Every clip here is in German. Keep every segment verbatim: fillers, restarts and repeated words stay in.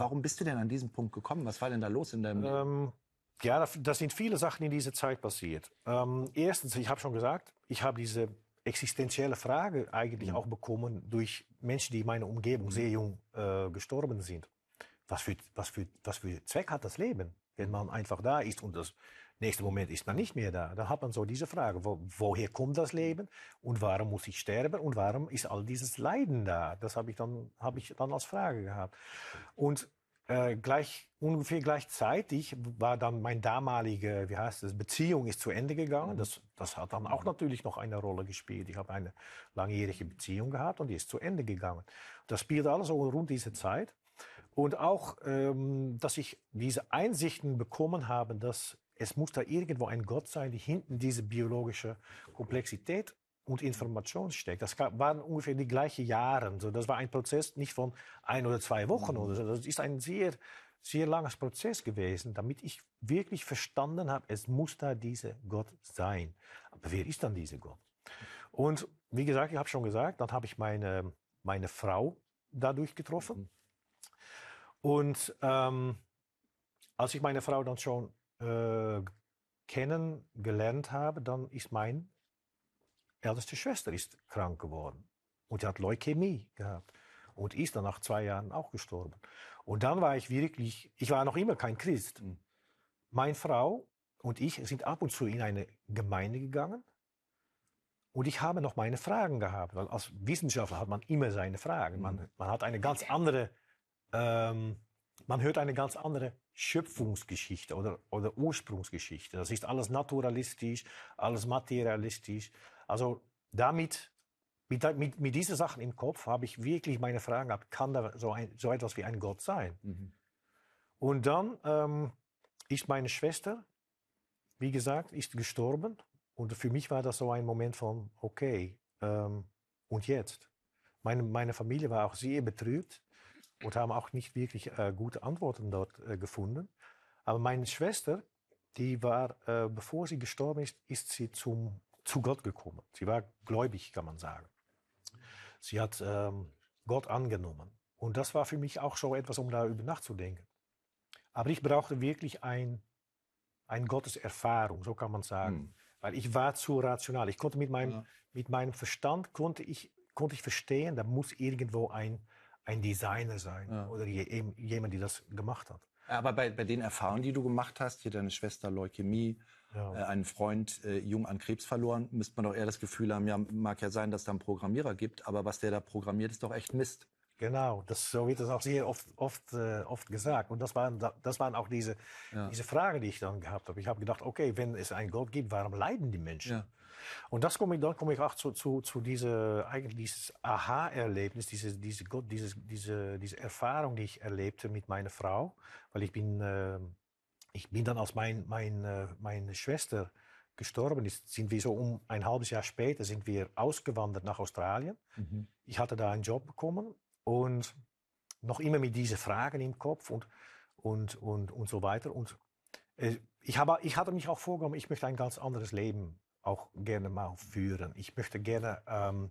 warum bist du denn an diesen Punkt gekommen? Was war denn da los in deinem Leben? Ähm, ja, da, da sind viele Sachen in dieser Zeit passiert. Ähm, erstens, ich habe schon gesagt, ich habe diese existenzielle Frage eigentlich mhm. auch bekommen durch Menschen, die in meiner Umgebung sehr jung äh, gestorben sind. Was für, was, für, was für Zweck hat das Leben, wenn man einfach da ist und das nächste Moment ist man nicht mehr da? Dann hat man so diese Frage, wo, woher kommt das Leben und warum muss ich sterben und warum ist all dieses Leiden da? Das habe ich dann, habe ich dann als Frage gehabt. Und äh, gleich, ungefähr gleichzeitig war dann meine damalige, wie heißt es, Beziehung ist zu Ende gegangen. Das, das hat dann auch natürlich noch eine Rolle gespielt. Ich habe eine langjährige Beziehung gehabt und die ist zu Ende gegangen. Das spielte alles so rund diese Zeit. Und auch, ähm, dass ich diese Einsichten bekommen habe, dass es muss da irgendwo ein Gott sein, die hinten diese biologische Komplexität und Information steckt. Das waren ungefähr die gleichen Jahre. So, das war ein Prozess nicht von ein oder zwei Wochen oder so. Das ist ein sehr, sehr langes Prozess gewesen, damit ich wirklich verstanden habe, es muss da dieser Gott sein. Aber wer ist dann dieser Gott? Und wie gesagt, ich habe schon gesagt, dann habe ich meine, meine Frau dadurch getroffen. Und ähm, als ich meine Frau dann schon äh, kennengelernt habe, dann ist meine älteste Schwester ist krank geworden. Und die hat Leukämie gehabt. Und ist dann nach zwei Jahren auch gestorben. Und dann war ich wirklich, ich war noch immer kein Christ. Mhm. Meine Frau und ich sind ab und zu in eine Gemeinde gegangen. Und ich habe noch meine Fragen gehabt. Weil als Wissenschaftler hat man immer seine Fragen. Mhm. Man, man hat eine ganz andere Ähm, man hört eine ganz andere Schöpfungsgeschichte oder, oder Ursprungsgeschichte. Das ist alles naturalistisch, alles materialistisch. Also damit, mit, mit, mit diesen Sachen im Kopf habe ich wirklich meine Fragen gehabt, kann da so, ein, so etwas wie ein Gott sein? Mhm. Und dann ähm, ist meine Schwester, wie gesagt, ist gestorben. Und für mich war das so ein Moment von, okay, ähm, und jetzt? Meine, meine Familie war auch sehr betrübt. Und haben auch nicht wirklich äh, gute Antworten dort äh, gefunden. Aber meine Schwester, die war, äh, bevor sie gestorben ist, ist sie zum, zu Gott gekommen. Sie war gläubig, kann man sagen. Sie hat ähm, Gott angenommen. Und das war für mich auch schon etwas, um darüber nachzudenken. Aber ich brauchte wirklich ein, ein Gotteserfahrung, so kann man sagen. Hm. Weil ich war zu rational. Ich konnte mit meinem, ja. mit meinem Verstand, konnte ich, konnte ich verstehen, da muss irgendwo ein ein Designer sein ja. oder je, jemand, der das gemacht hat. Aber bei, bei den Erfahrungen, die du gemacht hast, hier deine Schwester Leukämie, ja. äh, einen Freund äh, jung an Krebs verloren, müsste man doch eher das Gefühl haben, ja, mag ja sein, dass da einen Programmierer gibt, aber was der da programmiert, ist doch echt Mist. Genau, das, so wird das auch sehr oft, oft, äh, oft gesagt. Und das waren, das waren auch diese, ja. diese Fragen, die ich dann gehabt habe. Ich habe gedacht, okay, wenn es einen Gott gibt, warum leiden die Menschen? Ja. Und das komme ich, dann komme ich auch zu, zu, zu diese, eigentlich dieses Aha-Erlebnis, diese, diese, Gott, diese, diese, diese Erfahrung, die ich erlebte mit meiner Frau. Weil ich bin, äh, ich bin dann, als mein, mein, äh, meine Schwester gestorben ist, sind wir so um ein halbes Jahr später sind wir ausgewandert nach Australien. Mhm. Ich hatte da einen Job bekommen. Und noch immer mit diesen Fragen im Kopf und, und, und, und so weiter. Und äh, ich, habe, ich hatte mich auch vorgenommen, ich möchte ein ganz anderes Leben auch gerne mal führen. Ich möchte gerne ähm,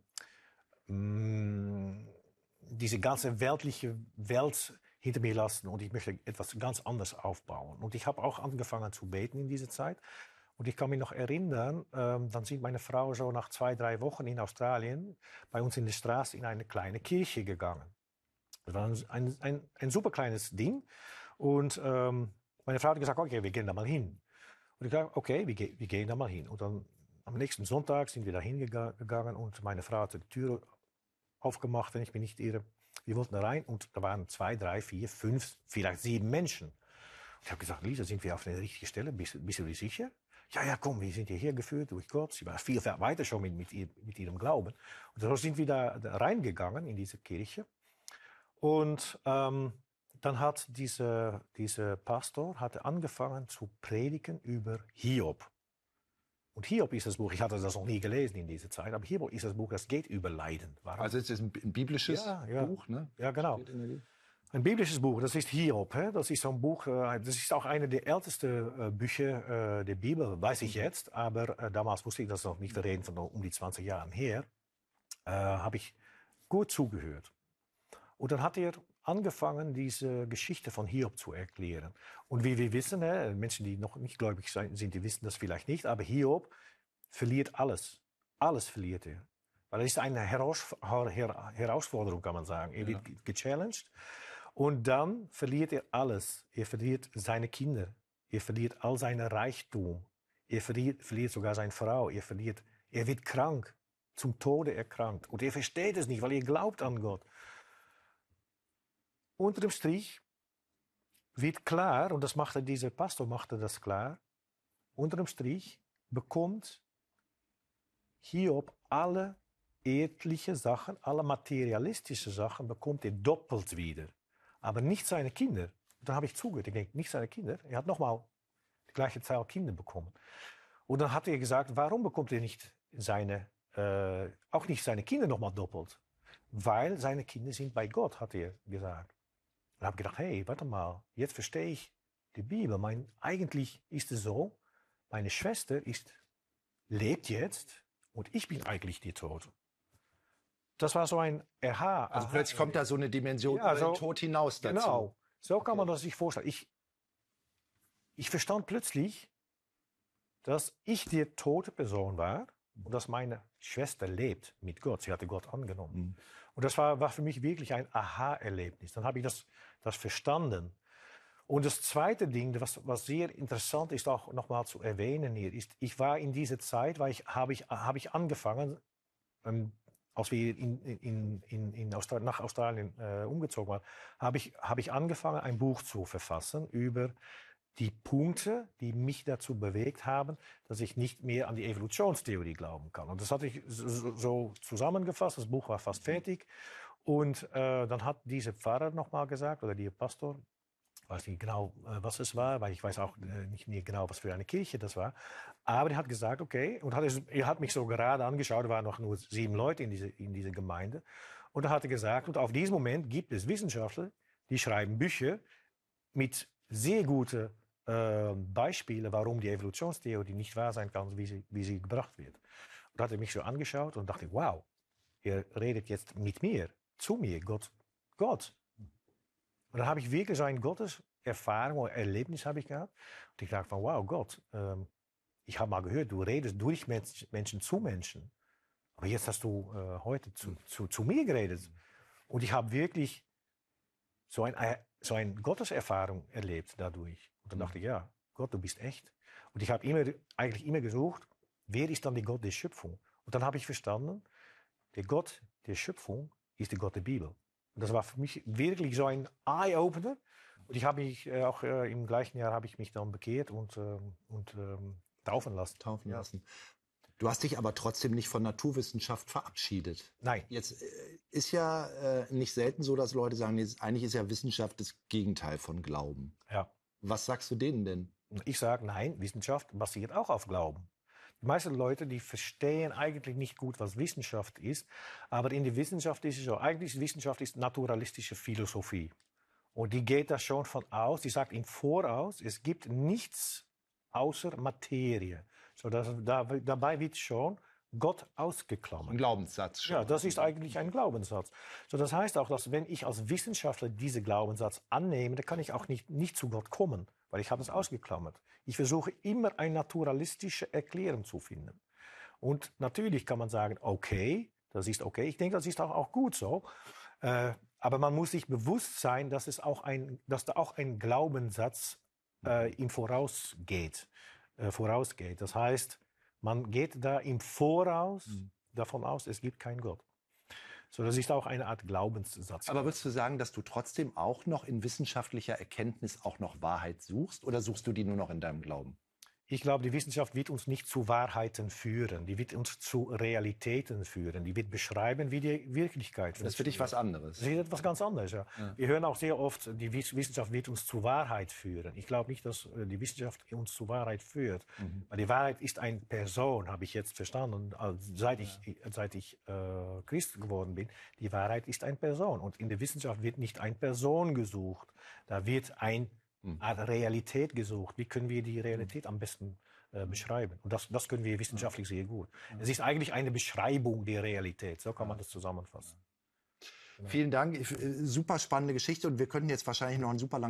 mh, diese ganze weltliche Welt hinter mir lassen und ich möchte etwas ganz anderes aufbauen. Und ich habe auch angefangen zu beten in dieser Zeit. Und ich kann mich noch erinnern, ähm, dann sind meine Frau so nach zwei, drei Wochen in Australien bei uns in der Straße in eine kleine Kirche gegangen. Das war ein, ein, ein super kleines Ding. Und ähm, meine Frau hat gesagt, okay, wir gehen da mal hin. Und ich dachte, okay, wir, wir gehen da mal hin. Und dann am nächsten Sonntag sind wir da hingegangen und meine Frau hat die Tür aufgemacht und ich bin nicht ihre. Wir wollten da rein und da waren zwei, drei, vier, fünf, vielleicht sieben Menschen. Ich habe gesagt, Lisa, sind wir auf der richtigen Stelle? Bist, bist du dir sicher? Ja, ja, komm, wir sind hierher geführt durch Gott. Sie war viel weiter schon mit, mit, ihr, mit ihrem Glauben. Und so sind wir da, da reingegangen in diese Kirche. Und ähm, dann hat dieser diese Pastor hatte angefangen zu predigen über Hiob. Und Hiob ist das Buch, ich hatte das noch nie gelesen in dieser Zeit, aber Hiob ist das Buch, das geht über Leiden. Warum? Also es ist ein, ein biblisches ja, ja. Buch, ne? Ja, genau. Ein biblisches Buch, das ist Hiob. He? Das ist so ein Buch, das ist auch eine der ältesten Bücher der Bibel, weiß ich jetzt. Aber äh, damals wusste ich das noch nicht, wir reden von um die zwanzig Jahren her. Äh, habe ich gut zugehört. Und dann hat er angefangen, diese Geschichte von Hiob zu erklären. Und wie wir wissen, äh, Menschen, die noch nicht gläubig sind, die wissen das vielleicht nicht, aber Hiob verliert alles. Alles verliert er. Weil es ist eine Heraus Her Herausforderung, kann man sagen. Er wird ja. gechallenged und dann verliert er alles. Er verliert seine Kinder. Er verliert all seinen Reichtum. Er verliert, verliert sogar seine Frau. Er verliert, er wird krank, zum Tode erkrankt. Und er versteht es nicht, weil er glaubt an Gott. Unter dem Strich wird klar, und das machte dieser Pastor machte das klar, unter dem Strich bekommt Hiob alle erdliche Sachen, alle materialistische Sachen bekommt er doppelt wieder. Aber nicht seine Kinder. Da habe ich zugehört. Ich denke, nicht seine Kinder. Er hat nochmal die gleiche Zahl Kinder bekommen. Und dann hat er gesagt, warum bekommt er nicht seine, äh, auch nicht seine Kinder nochmal doppelt? Weil seine Kinder sind bei Gott, hat er gesagt. Und habe gedacht, hey, warte mal, jetzt verstehe ich die Bibel. Mein, eigentlich ist es so, meine Schwester ist, lebt jetzt und ich bin eigentlich die Tod. Das war so ein Aha. Also Aha. Plötzlich kommt da so eine Dimension ja, über so, den Tod hinaus dazu. Genau, so kann man das sich vorstellen. Ich, ich verstand plötzlich, dass ich die tote Person war und dass meine Schwester lebt mit Gott. Sie hatte Gott angenommen. Mhm. Und das war, war für mich wirklich ein Aha-Erlebnis. Dann habe ich das, das verstanden. Und das zweite Ding, was, was sehr interessant ist, auch nochmal zu erwähnen hier, ist, ich war in dieser Zeit, weil ich, habe ich, habe ich angefangen, ähm, als wir in, in, in, in Australien, nach Australien äh, umgezogen waren, habe ich, habe ich angefangen, ein Buch zu verfassen über die Punkte, die mich dazu bewegt haben, dass ich nicht mehr an die Evolutionstheorie glauben kann. Und das hatte ich so, so zusammengefasst, das Buch war fast fertig. Und äh, dann hat dieser Pfarrer nochmal gesagt, oder der Pastor, ich weiß nicht genau, äh, was es war, weil ich weiß auch äh, nicht mehr genau, was für eine Kirche das war. Aber er hat gesagt, okay, und hat es, er hat mich so gerade angeschaut, da waren noch nur sieben Leute in dieser in diese Gemeinde. Und er hat gesagt, und auf diesem Moment gibt es Wissenschaftler, die schreiben Bücher mit sehr guten äh, Beispielen, warum die Evolutionstheorie nicht wahr sein kann, wie sie, wie sie gebracht wird. Und da hat er mich so angeschaut und dachte, wow, er redet jetzt mit mir, zu mir, Gott, Gott. Und dann habe ich wirklich so eine Gotteserfahrung oder Erlebnis habe ich gehabt. Und ich dachte von, wow, Gott, ähm, ich habe mal gehört, du redest durch Menschen, Menschen zu Menschen. Aber jetzt hast du äh, heute zu, zu, zu mir geredet. Und ich habe wirklich so, ein, so eine Gotteserfahrung erlebt dadurch. Und dann dachte ich, ja, Gott, du bist echt. Und ich habe immer, eigentlich immer gesucht, wer ist dann der Gott der Schöpfung? Und dann habe ich verstanden, der Gott der Schöpfung ist der Gott der Bibel. Und das war für mich wirklich so ein Eye-Opener. Und ich habe mich äh, auch äh, im gleichen Jahr habe ich mich dann bekehrt und, ähm, und ähm, taufen lassen. Taufen lassen. Du hast dich aber trotzdem nicht von Naturwissenschaft verabschiedet. Nein. Jetzt äh, ist ja äh, nicht selten so, dass Leute sagen, jetzt, eigentlich ist ja Wissenschaft das Gegenteil von Glauben. Ja. Was sagst du denen denn? Ich sage, nein, Wissenschaft basiert auch auf Glauben. Die meisten Leute, die verstehen eigentlich nicht gut, was Wissenschaft ist. Aber in der Wissenschaft ist es so, eigentlich ist Wissenschaft ist naturalistische Philosophie. Und die geht da schon von aus, die sagt im Voraus, es gibt nichts außer Materie. So, dass, da, dabei wird schon Gott ausgeklammert. Ein Glaubenssatz schon. Ja, das ist eigentlich ein Glaubenssatz. So, das heißt auch, dass wenn ich als Wissenschaftler diesen Glaubenssatz annehme, dann kann ich auch nicht, nicht zu Gott kommen, weil ich habe es ausgeklammert. Ich versuche immer eine naturalistische Erklärung zu finden. Und natürlich kann man sagen, okay, das ist okay. Ich denke, das ist auch, auch gut so. Äh, aber man muss sich bewusst sein, dass, es auch ein, dass da auch ein Glaubenssatz äh, im Voraus geht, äh, vorausgeht. Das heißt, man geht da im Voraus mhm. davon aus, es gibt keinen Gott. So, das ist auch eine Art Glaubenssatz. Aber würdest du sagen, dass du trotzdem auch noch in wissenschaftlicher Erkenntnis auch noch Wahrheit suchst? Oder suchst du die nur noch in deinem Glauben? Ich glaube, die Wissenschaft wird uns nicht zu Wahrheiten führen. Die wird uns zu Realitäten führen. Die wird beschreiben, wie die Wirklichkeit ist. Das ist für dich was anderes. Das ist etwas ganz anderes, ja. ja. Wir hören auch sehr oft, die Wissenschaft wird uns zu Wahrheit führen. Ich glaube nicht, dass die Wissenschaft uns zu Wahrheit führt. Mhm. Weil die Wahrheit ist eine Person, habe ich jetzt verstanden, seit ich, ja. seit ich äh, Christ geworden bin. Die Wahrheit ist eine Person. Und in der Wissenschaft wird nicht eine Person gesucht. Da wird ein Art Realität gesucht. Wie können wir die Realität am besten äh, beschreiben? Und das, das können wir wissenschaftlich sehr gut. Es ist eigentlich eine Beschreibung der Realität. So kann man das zusammenfassen. Vielen Dank. Super spannende Geschichte und wir könnten jetzt wahrscheinlich noch einen super langen